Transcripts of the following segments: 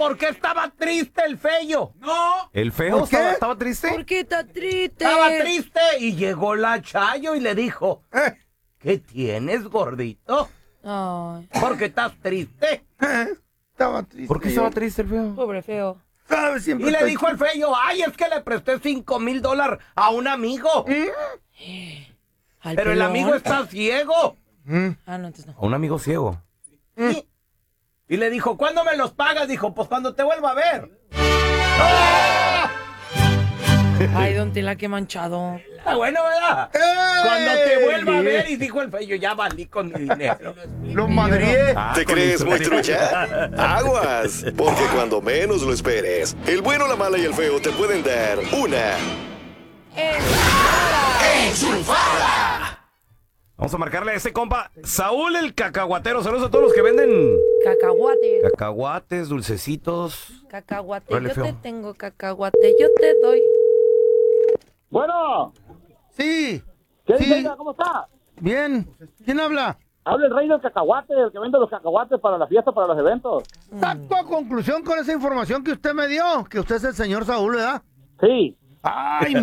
por qué estaba triste el feo. No. ¿El feo ¿Por qué? estaba triste? ¿Por qué está triste? Estaba triste y llegó la Chayo y le dijo, ¿qué tienes, gordito? Ay, ¿Por qué estás triste? Estaba triste. ¿Por qué estaba triste el feo? pobre feo. Siempre Y le estoy dijo el feo, ay, es que le presté $5,000 a un amigo. ¿Al Pero el pelón? amigo está ciego. Ah, no, entonces no. A un amigo ciego. Y le dijo, ¿cuándo me los pagas? Dijo, pues cuando te vuelva a ver. Ay, don Tela, qué manchado. Está bueno, ¿verdad? Cuando te vuelva a ver. Y dijo el feo, ya valí con mi dinero. Los madrié. ¿Te crees muy trucha? Aguas, porque cuando menos lo esperes, el bueno, la mala y el feo te pueden dar una enchufada. Vamos a marcarle a ese compa Saúl el cacahuatero. Saludos a todos los que venden Cacahuate. cacahuates, dulcecitos. Cacahuate. Órale, Yo feo. te tengo cacahuate. Yo te doy. Bueno, Sí. ¿qué Sí. dice? ¿Cómo está? Bien. ¿Quién habla? Habla el rey del cacahuate, el que vende los cacahuates para la fiesta, para los eventos. Saco a conclusión con esa información que usted me dio, que usted es el señor Saúl, ¿verdad? Sí. Ay,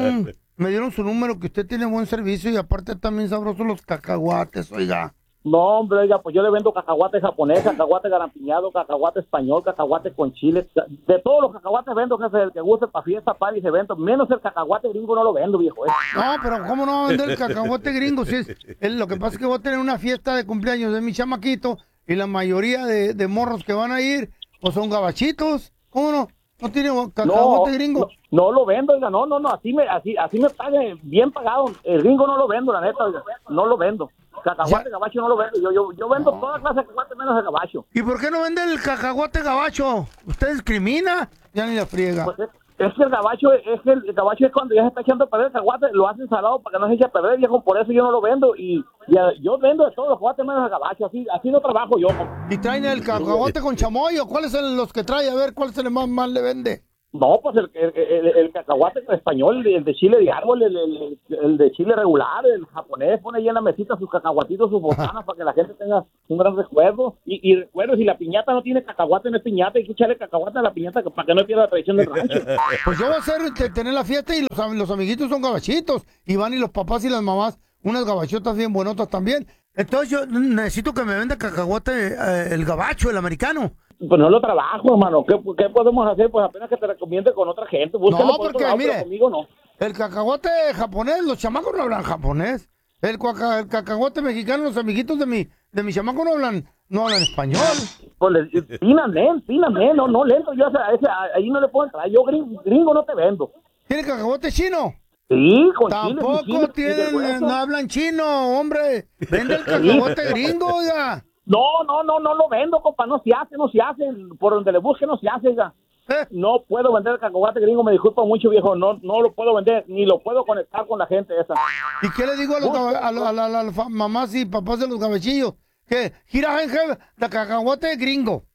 me dieron su número, que usted tiene buen servicio y aparte también sabrosos los cacahuates, oiga. No, hombre, oiga, pues yo le vendo cacahuate japonés, cacahuate garampiñado, cacahuate español, cacahuate con chile. De todos los cacahuates vendo, jefe, el que guste para fiesta, para eventos. Menos el cacahuate gringo no lo vendo, viejo. No, pero ¿cómo no va a vender el cacahuate gringo? Si lo que pasa es que voy a tener una fiesta de cumpleaños de mi chamaquito y la mayoría de morros que van a ir, pues son gabachitos. ¿Cómo no? ¿No tiene cacahuate gringo? No lo vendo, oiga, no, así me pague bien pagado. El gringo no lo vendo, la neta, oiga, no lo vendo. Cacahuate, gabacho no lo vendo. Yo vendo toda clase de cacahuate menos el gabacho. ¿Y por qué no vende el cacahuate gabacho? ¿Usted discrimina? Ya ni la friega. Pues es que el gabacho es cuando ya se está echando a perder el cacahuate, lo hacen salado para que no se eche a perder, viejo, por eso yo no lo vendo. Y yo vendo de todos los cacahuates menos el gabacho, así no trabajo yo. ¿Y traen el cacahuate con chamoy o cuáles son los que trae? A ver, ¿cuál se le más le vende? No, pues el cacahuate español, el de chile de árbol, el de chile regular, el japonés, pone ahí en la mesita sus cacahuatitos, sus botanas, para que la gente tenga un gran recuerdo. Y recuerdo, si la piñata no tiene cacahuate, no es piñata, hay que echarle cacahuate a la piñata para que no pierda la tradición del rancho. Pues yo voy a hacer tener la fiesta y los amiguitos son gabachitos. Y van y los papás y las mamás, unas gabachotas bien buenotas también. Entonces yo necesito que me venda cacahuate el gabacho, el americano. Pues no lo trabajo, hermano. ¿Qué podemos hacer? Pues apenas que te recomiende con otra gente. Búscalo No, por otro porque lado, mire, pero conmigo no. el cacahuate japonés, los chamacos no hablan japonés. El cacahuate mexicano, los amiguitos de mi chamaco no hablan español. Pues píname, no lento. Yo ahí no le puedo entrar. Yo gringo no te vendo. ¿Tiene cacahuate chino? Sí, con Tampoco chile. tienen, no hablan chino, hombre. Vende el cacahuate gringo, oiga. No lo vendo, compa, no se hace, por donde le busque no se hace, ya. No puedo vender el cacahuate gringo, me disculpa mucho, viejo, no lo puedo vender, ni lo puedo conectar con la gente esa. ¿Y qué le digo a las mamás y papás de los gabachillos? Que gira en de cacahuate gringo.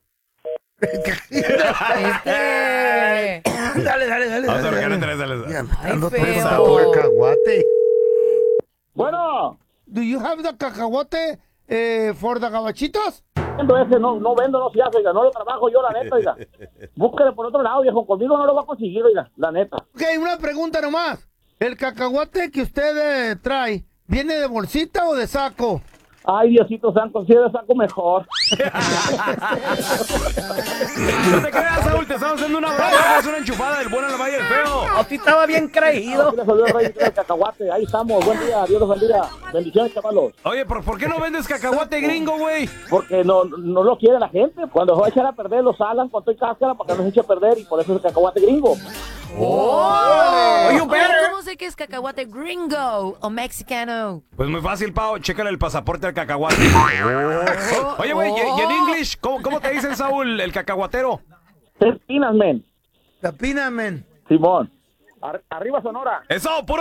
Dale. Vamos a marcarle tres, dale. Ando todo feo. tanto cacahuate. Bueno, Do you have the cacahuate for the gabachitos? vendo ese, no vendo, no se hace, oiga, no lo trabajo yo, la neta, oiga. Búsquele por otro lado, viejo, conmigo no lo va a conseguir, oiga, la neta. Ok, una pregunta nomás. ¿El cacahuate que usted trae viene de bolsita o de saco? Ay, Diosito santo, si es de saco mejor. No te creas, Saúl, te estamos haciendo una broma. Es una enchufada del bueno, la mala y el feo. Así estaba bien creído. Aquí le salió el rey del cacahuate, ahí estamos, buen día, Dios los bendiga. Bendiciones, chavalos. Oye, ¿por qué no vendes cacahuate gringo, güey? Porque no lo quiere la gente. Cuando se va a echar a perder, lo salan con toda y cáscara para que no se eche a perder y por eso es el cacahuate gringo. Oye, you better. ¿cómo sé que es cacahuate gringo o mexicano? Pues muy fácil, Pao. Chécale el pasaporte al cacahuate. Oye, güey, ¿y en English? ¿Cómo te dicen, Saúl, el cacahuatero? Tres pinas, men. La pina, men. Simón. Arriba Sonora. Eso, puro